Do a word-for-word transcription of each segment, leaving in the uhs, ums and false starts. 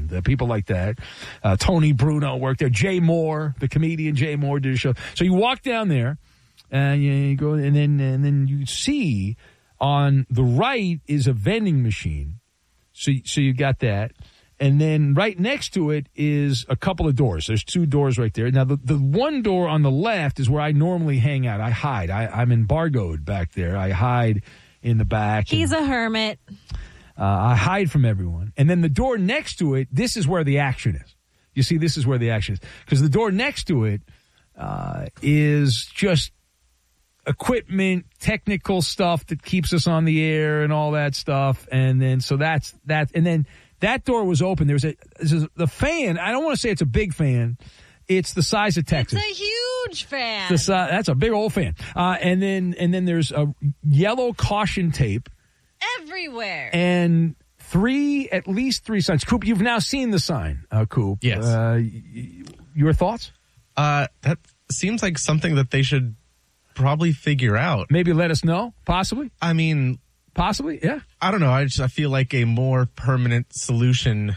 around. Uh, people like that. Uh, Tony Bruno worked there. Jay Moore, the comedian Jay Moore, did a show. So you walk down there, and you, you go, and then and then you see on the right is a vending machine. So so you got that. And then right next to it is a couple of doors. There's two doors right there. Now, the, the one door on the left is where I normally hang out. I hide. I, I'm embargoed back there. I hide in the back. He's and, a hermit. Uh, I hide from everyone. And then the door next to it, this is where the action is. You see, this is where the action is. Because the door next to it uh, is just equipment, technical stuff that keeps us on the air and all that stuff. And then, so that's that. And then, that door was open. There was a, the fan. I don't want to say it's a big fan. It's the size of Texas. It's a huge fan. The si- that's a big old fan. Uh, and then and then there's a yellow caution tape everywhere. And three, at least three signs. Coop, you've now seen the sign. Uh, Coop. Yes. Uh, y- your thoughts? Uh, that seems like something that they should probably figure out. Maybe let us know. Possibly. I mean. Possibly, yeah. I don't know. I just I feel like a more permanent solution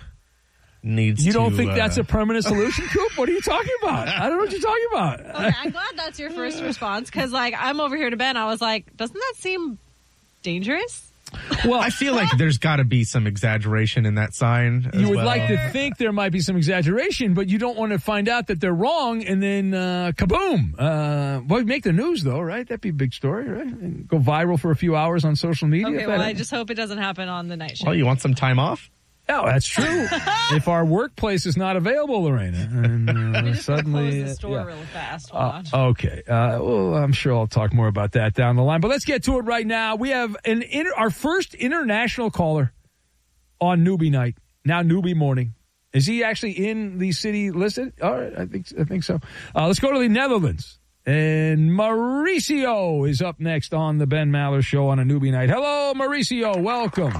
needs. You don't to, think uh, that's a permanent solution, Coop? What are you talking about? I don't know what you're talking about. Okay, I'm glad that's your first response because, like, I'm over here to Ben. I was like, doesn't that seem dangerous? Well, I feel like there's got to be some exaggeration in that sign. You would well. like to think there might be some exaggeration, but you don't want to find out that they're wrong and then uh, kaboom. Uh, well, make the news, though, right? That'd be a big story, right? And go viral for a few hours on social media. Okay, well, that, I just hope it doesn't happen on the night show. Well, you want some time off? Oh, that's true. If our workplace is not available, Lorena, and uh, we just suddenly close the store yeah. really fast. Uh, okay. Uh, well, I'm sure I'll talk more about that down the line. But let's get to it right now. We have an inter- our first international caller on Newbie Night. Now Newbie Morning. Is he actually in the city listed? All right, I think I think so. Uh, let's go to the Netherlands. And Mauricio is up next on the Ben Maller Show on a Newbie Night. Hello, Mauricio. Welcome.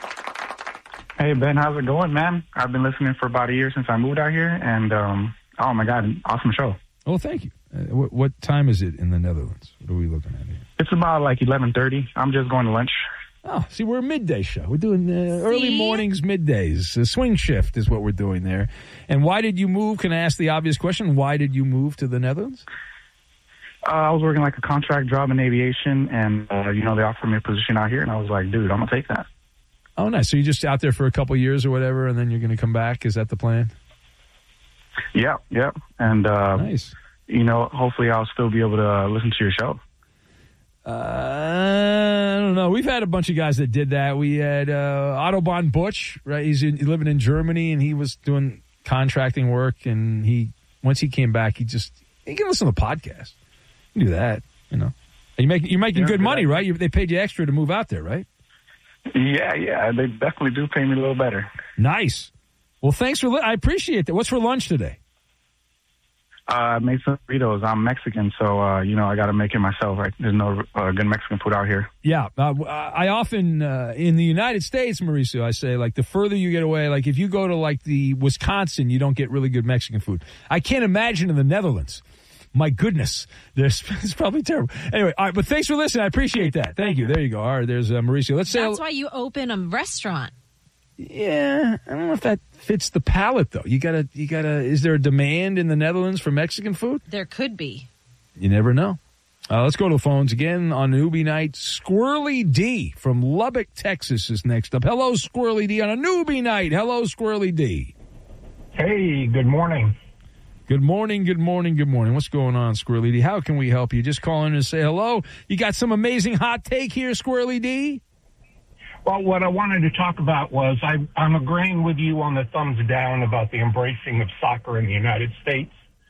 Hey, Ben, how's it going, man? I've been listening for about a year since I moved out here, and, um, oh, my God, awesome show. Oh, thank you. Uh, what, what time is it in the Netherlands? What are we looking at here? It's about, like, eleven thirty. I'm just going to lunch. Oh, see, we're a midday show. We're doing uh, early mornings, middays. A swing shift is what we're doing there. And why did you move? Can I ask the obvious question? Why did you move to the Netherlands? Uh, I was working, like, a contract job in aviation, and, uh, you know, they offered me a position out here, and I was like, dude, I'm going to take that. Oh, nice. So you're just out there for a couple of years or whatever, and then you're going to come back? Is that the plan? Yeah, yeah. And, uh, nice. You know, hopefully I'll still be able to listen to your show. Uh, I don't know. We've had a bunch of guys that did that. We had uh, Autobahn Butch, right? He's in, living in Germany, and he was doing contracting work, and he once he came back, he just he can listen to the podcast. You can do that, you know. You make, you're making yeah, good money, that. right? You, they paid you extra to move out there, right? Yeah, yeah, they definitely do pay me a little better. Nice. Well, thanks for. Li- I appreciate that. What's for lunch today? Uh, I made some burritos. I'm Mexican, so uh, you know I got to make it myself. Right? There's no uh, good Mexican food out here. Yeah, uh, I often uh, in the United States, Mauricio, I say like the further you get away, like if you go to like the Wisconsin, you don't get really good Mexican food. I can't imagine in the Netherlands. My goodness, there's, it's probably terrible. Anyway, all right, but thanks for listening. I appreciate that. Thank you. There you go. All right, there's uh, Mauricio. Let's say that's why you open a restaurant. Yeah, I don't know if that fits the palate though. You gotta, you gotta. Is there a demand in the Netherlands for Mexican food? There could be. You never know. Uh, let's go to the phones again on Newbie Night. Squirrely D from Lubbock, Texas is next up. Hello, Squirrely D on a Newbie Night. Hello, Squirrely D. Hey, good morning. Good morning, good morning, good morning. What's going on, Squirrely D? How can we help you? Just call in and say hello. You got some amazing hot take here, Squirrely D? Well, what I wanted to talk about was I, I'm agreeing with you on the thumbs down about the embracing of soccer in the United States.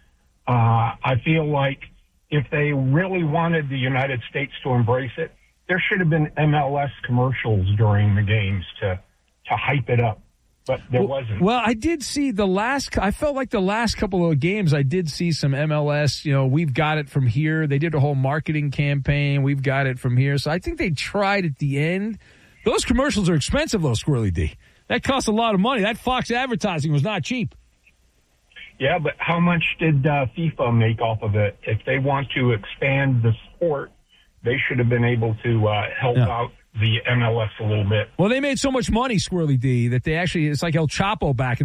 Uh, I feel like if they really wanted the United States to embrace it, there should have been M L S commercials during the games to, to hype it up. But there well, wasn't. Well, I did see the last, I felt like the last couple of games, I did see some M L S, you know, we've got it from here. They did a whole marketing campaign. We've got it from here. So I think they tried at the end. Those commercials are expensive, though, Squirrely D. That costs a lot of money. That Fox advertising was not cheap. Yeah, but how much did uh, FIFA make off of it? If they want to expand the sport, they should have been able to uh, help yeah. out the M L S a little bit. Well, they made so much money, Squirrely D, that they actually, it's like El Chapo back in